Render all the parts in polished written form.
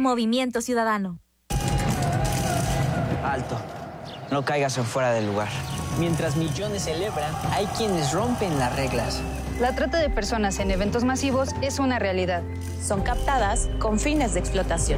Movimiento Ciudadano. Alto. No caigas en fuera del lugar. Mientras millones celebran, hay quienes rompen las reglas. La trata de personas en eventos masivos es una realidad. Son captadas con fines de explotación.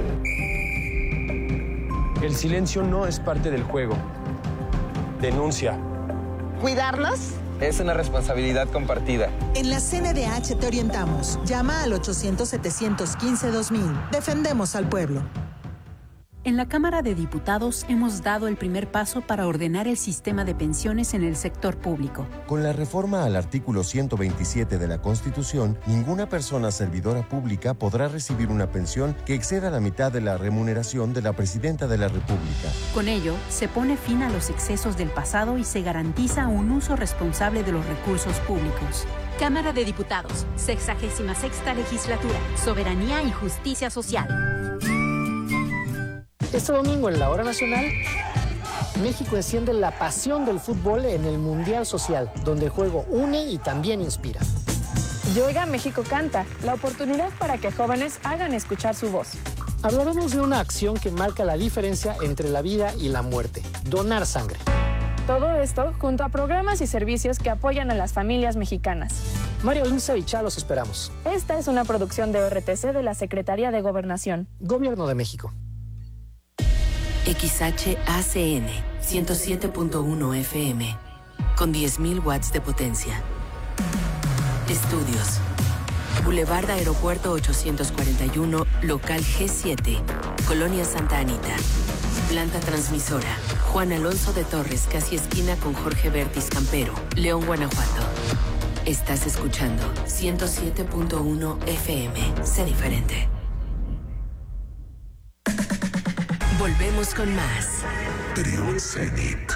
El silencio no es parte del juego. Denuncia. ¿Cuidarlas? Es una responsabilidad compartida. En la CNDH te orientamos. Llama al 800-715-2000. Defendemos al pueblo. En la Cámara de Diputados hemos dado el primer paso para ordenar el sistema de pensiones en el sector público. Con la reforma al artículo 127 de la Constitución, ninguna persona servidora pública podrá recibir una pensión que exceda la mitad de la remuneración de la Presidenta de la República. Con ello, se pone fin a los excesos del pasado y se garantiza un uso responsable de los recursos públicos. Cámara de Diputados, 66ª Legislatura, Soberanía y Justicia Social. Este domingo en la Hora Nacional, México enciende la pasión del fútbol en el Mundial Social, donde el juego une y también inspira. Y Oiga México Canta, la oportunidad para que jóvenes hagan escuchar su voz. Hablaremos de una acción que marca la diferencia entre la vida y la muerte: donar sangre. Todo esto junto a programas y servicios que apoyan a las familias mexicanas. Mario Lince y Chá los esperamos. Esta es una producción de RTC de la Secretaría de Gobernación. Gobierno de México. XHACN 107.1 FM con 10.000 watts de potencia. Estudios. Boulevard Aeropuerto 841, local G7, Colonia Santa Anita. Planta transmisora. Juan Alonso de Torres, casi esquina con Jorge Bertis Campero, León, Guanajuato. Estás escuchando 107.1 FM. Sé diferente. Volvemos con más. Trión Zenit.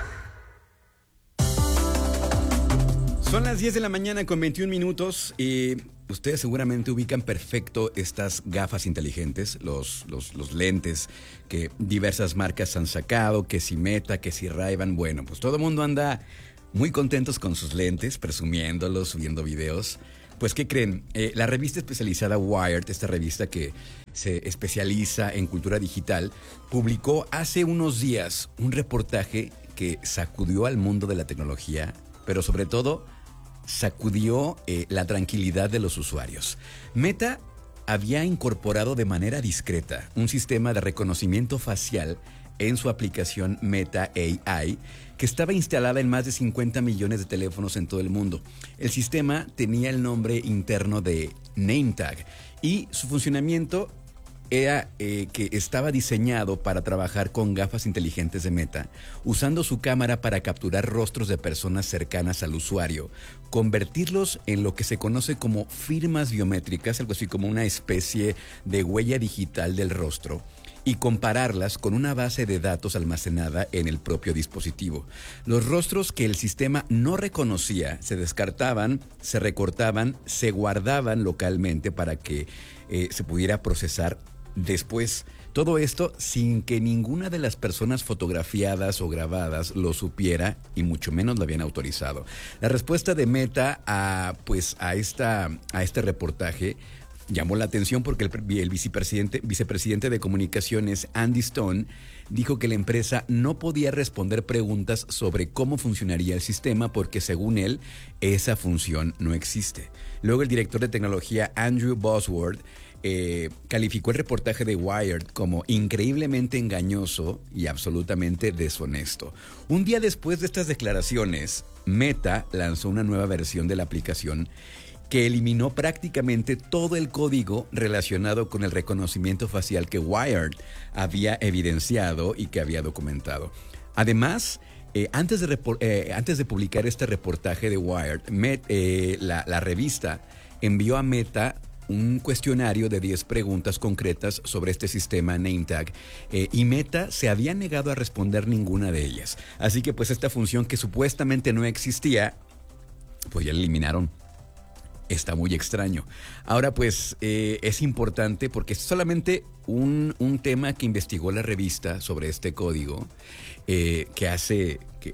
Son las 10 de la mañana con 21 minutos y ustedes seguramente ubican perfecto estas gafas inteligentes, los lentes que diversas marcas han sacado, que si Meta, que si Ray-Ban. Bueno, pues todo el mundo anda muy contentos con sus lentes, presumiéndolos, subiendo videos. Pues, ¿qué creen? La revista especializada Wired, esta revista que se especializa en cultura digital, publicó hace unos días un reportaje que sacudió al mundo de la tecnología, pero sobre todo sacudió la tranquilidad de los usuarios. Meta había incorporado de manera discreta un sistema de reconocimiento facial en su aplicación Meta AI, que estaba instalada en más de 50 millones de teléfonos en todo el mundo. El sistema tenía el nombre interno de NameTag y su funcionamiento era que estaba diseñado para trabajar con gafas inteligentes de Meta, usando su cámara para capturar rostros de personas cercanas al usuario, convertirlos en lo que se conoce como firmas biométricas, algo así como una especie de huella digital del rostro, y compararlas con una base de datos almacenada en el propio dispositivo. Los rostros que el sistema no reconocía se descartaban, se recortaban, se guardaban localmente para que se pudiera procesar después. Todo esto sin que ninguna de las personas fotografiadas o grabadas lo supiera y mucho menos lo habían autorizado. La respuesta de Meta a este reportaje llamó la atención porque el vicepresidente de comunicaciones, Andy Stone, dijo que la empresa no podía responder preguntas sobre cómo funcionaría el sistema porque, según él, esa función no existe. Luego el director de tecnología, Andrew Bosworth, calificó el reportaje de Wired como increíblemente engañoso y absolutamente deshonesto. Un día después de estas declaraciones, Meta lanzó una nueva versión de la aplicación que eliminó prácticamente todo el código relacionado con el reconocimiento facial que Wired había evidenciado y que había documentado. Además, antes de publicar este reportaje de Wired, la revista envió a Meta un cuestionario de 10 preguntas concretas sobre este sistema NameTag, y Meta se había negado a responder ninguna de ellas. Así que pues esta función que supuestamente no existía, pues ya la eliminaron. Está muy extraño. Ahora pues es importante porque es solamente un tema que investigó la revista sobre este código, que hace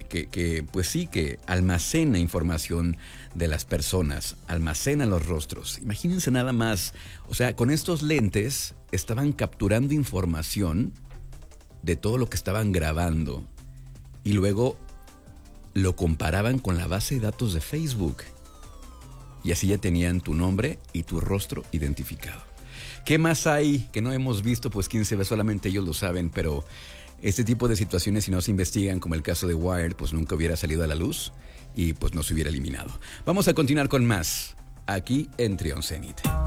que almacena información de las personas, almacena los rostros. Imagínense nada más, o sea, con estos lentes estaban capturando información de todo lo que estaban grabando y luego lo comparaban con la base de datos de Facebook. Y así ya tenían tu nombre y tu rostro identificado. ¿Qué más hay que no hemos visto? Pues quién sabe, solamente ellos lo saben, pero este tipo de situaciones, si no se investigan, como el caso de Wired, pues nunca hubiera salido a la luz y pues no se hubiera eliminado. Vamos a continuar con más aquí en Trion Zenit.